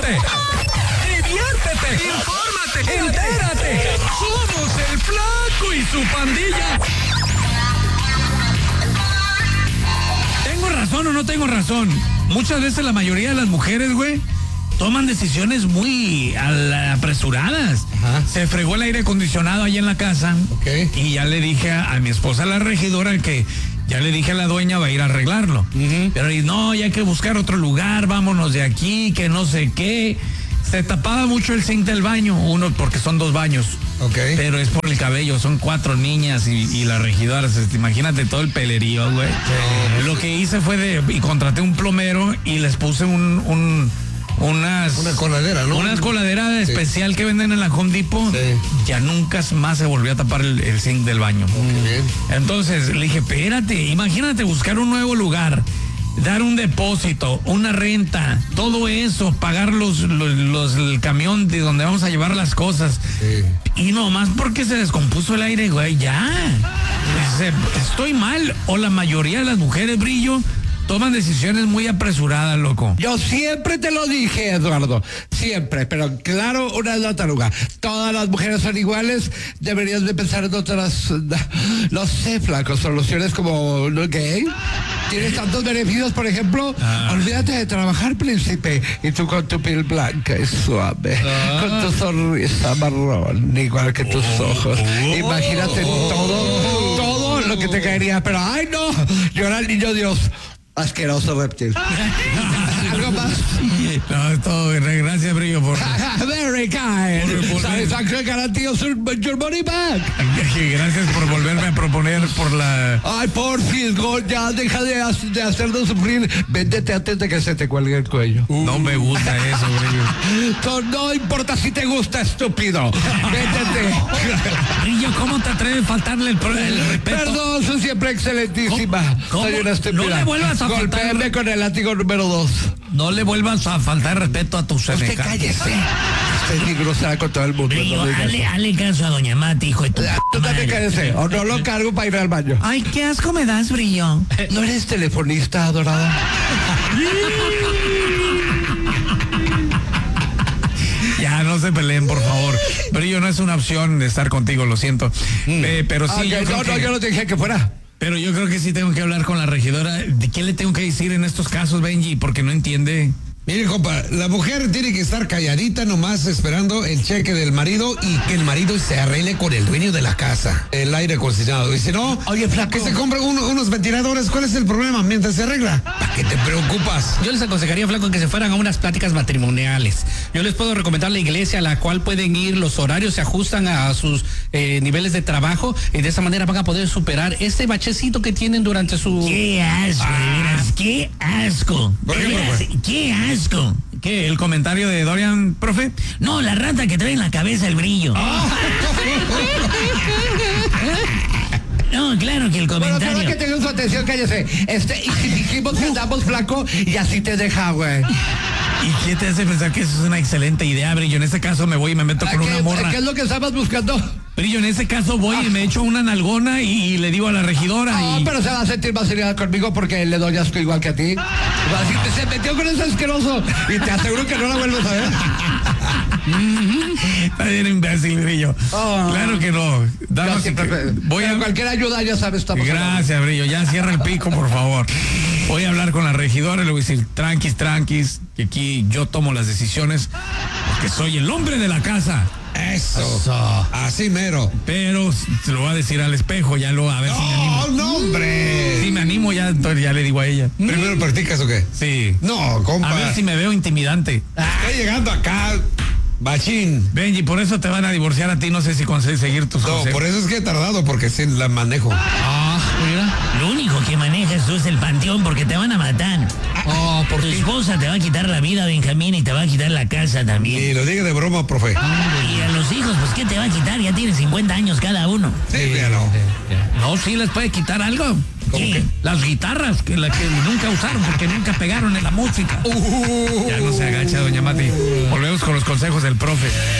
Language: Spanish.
Ríete, diviértete, infórmate, entérate. Somos el Flaco y su pandilla. ¿Tengo razón o no tengo razón? Muchas veces la mayoría de las mujeres, güey, toman decisiones muy apresuradas. Ajá. Se fregó el aire acondicionado ahí en la casa. Okay. Y ya le dije a mi esposa, la regidora, que ya le dije a la dueña, va a ir a arreglarlo. Uh-huh. Pero no, ya hay que buscar otro lugar, vámonos de aquí, que no sé qué. Se tapaba mucho el zinc del baño, uno porque son 2 baños. Okay. Pero es por el cabello, son 4 niñas y la regidora, imagínate todo el pelerío, güey. Sí. Lo que hice fue y contraté un plomero y les puse una coladera, ¿no? Una coladera especial que venden en la Home Depot. Sí. Ya nunca más se volvió a tapar el zinc del baño. Bien. Entonces le dije, espérate, imagínate buscar un nuevo lugar, dar un depósito, una renta, todo eso, pagar el camión de donde vamos a llevar las cosas. Sí. Y nomás porque se descompuso el aire, güey, ya. Estoy mal, o la mayoría de las mujeres, Brillo, toman decisiones muy apresuradas, loco. Yo siempre te lo dije, Eduardo, siempre, pero claro, una es la taruga. Todas las mujeres son iguales, deberías de pensar en otras, no sé, Flaco, soluciones como, ¿no? ¿Qué? Tienes tantos beneficios, por ejemplo, olvídate de trabajar, príncipe, y tú con tu piel blanca y suave, con tu sonrisa marrón, igual que tus ojos. Imagínate todo lo que te caería, pero ¡ay no! Yo era el niño Dios. Asqueroso reptil. ¿Algo más? No, es todo. Gracias, Brillo, por... Very kind. Satisfaction guarantees your money back. Gracias por volverme a proponer por la... Ay, por fin, ya deja de hacernos sufrir. Véndete antes de que se te cuelgue el cuello. No me gusta eso, Brillo. No importa si te gusta, estúpido. Véndete. Brillo, ¿cómo te atreves a faltarle el respeto? Perdón, soy siempre excelentísima. ¿Cómo? Soy una estúpida. No le vuelvas a golpéame con el látigo número 2. No le vuelvas a faltar respeto a tu Usted semejante. cállese. Usted es muy grosera con todo el mundo. Brillo, No hazle caso a doña Mati, hijo de tu... Tú también cállese, o no lo cargo para ir al baño. Ay, qué asco me das, Brillo. ¿No eres telefonista, adorada? Ya, no se peleen, por favor. Brillo, no es una opción de estar contigo, lo siento. Pero sí, yo no te dije que fuera. Pero yo creo que sí tengo que hablar con la regidora. ¿De qué le tengo que decir en estos casos, Benji? Porque no entiende. Mire, compa, la mujer tiene que estar calladita nomás esperando el cheque del marido y que el marido se arregle con el dueño de la casa, el aire acondicionado. Y si no, oye, Flaco, que se compre unos ventiladores. ¿Cuál es el problema mientras se arregla? ¿Para qué te preocupas? Yo les aconsejaría, Flaco, que se fueran a unas pláticas matrimoniales. Yo les puedo recomendar la iglesia a la cual pueden ir, los horarios se ajustan a sus niveles de trabajo y de esa manera van a poder superar ese bachecito que tienen durante su... ¡Qué asco, de veras! ¡Qué asco! ¿Por qué, De veras, profe? ¡qué asco! ¿Qué? ¿El comentario de Dorian, profe? No, la rata que trae en la cabeza el Brillo. No, claro que el bueno, comentario... todo que tenga su atención, cállese. Y si dijimos que andamos, Flaco, y así te deja, güey. ¿Y qué te hace pensar que eso es una excelente idea, Brillo? En este caso me voy y me meto con una morra. ¿Qué es lo que estabas buscando? Brillo, en ese caso voy y me echo una nalgona y le digo a la regidora pero se va a sentir más seria conmigo porque le doy asco igual que a ti. Así que se metió con ese asqueroso y te aseguro que no la vuelves a ver. Está bien imbécil, Brillo. Claro que no. Damas y voy a... cualquier ayuda, ya sabes, estamos Gracias, Brillo. Ya cierra el pico, por favor. Voy a hablar con la regidora y le voy a decir, tranquis, que aquí yo tomo las decisiones porque soy el hombre de la casa. Eso. Así mero. Pero se lo voy a decir al espejo, ya lo, a ver si me animo. No, hombre. Si me animo, entonces ya le digo a ella. ¿Primero practicas o qué? Sí. No, compa. A ver si me veo intimidante. Estoy llegando acá, bachín. Benji, por eso te van a divorciar a ti, no sé si consigues seguir tus No, consejos. por eso es que he tardado, porque sí la manejo. Mira. Lo único que manejas tú es el panteón porque te van a matar. Tu esposa te va a quitar la vida, Benjamín, y te va a quitar la casa también. Y lo diga de broma, profe. Y a los hijos, pues, ¿qué te va a quitar? Ya tienen 50 años cada uno. Sí, véalo. No, sí les puede quitar algo. ¿Qué? Las guitarras que nunca usaron porque nunca pegaron en la música. Ya no se agacha, doña Mati. Volvemos con los consejos del profe.